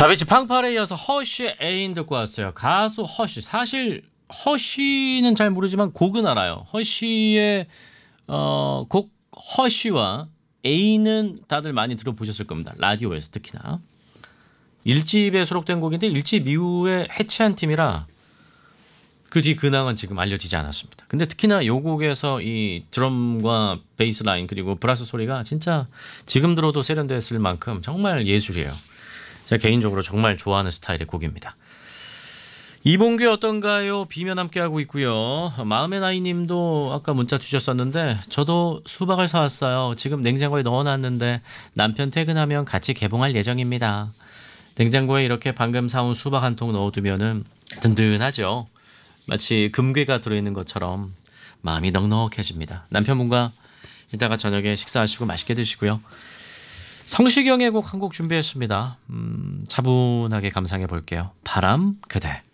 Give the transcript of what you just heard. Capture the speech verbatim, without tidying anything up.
다비치 팡팔에 이어서 허쉬의 애인 듣고 왔어요. 가수 허쉬. 사실 허쉬는 잘 모르지만 곡은 알아요. 허쉬의 어, 곡 허쉬와 애인은 다들 많이 들어보셨을 겁니다. 라디오에서 특히나. 일 집에 수록된 곡인데 일 집 이후에 해체한 팀이라 그 뒤 근황은 지금 알려지지 않았습니다. 근데 특히나 이 곡에서 이 드럼과 베이스 라인 그리고 브라스 소리가 진짜 지금 들어도 세련됐을 만큼 정말 예술이에요. 제가 개인적으로 정말 좋아하는 스타일의 곡입니다. 이봉규 어떤가요? 비면 함께하고 있고요. 마음의 나이님도 아까 문자 주셨었는데 저도 수박을 사왔어요. 지금 냉장고에 넣어놨는데 남편 퇴근하면 같이 개봉할 예정입니다. 냉장고에 이렇게 방금 사온 수박 한 통 넣어두면은 든든하죠. 마치 금괴가 들어있는 것처럼 마음이 넉넉해집니다. 남편분과 이따가 저녁에 식사하시고 맛있게 드시고요. 성시경의 곡 한 곡 준비했습니다. 음, 차분하게 감상해 볼게요. 바람 그대.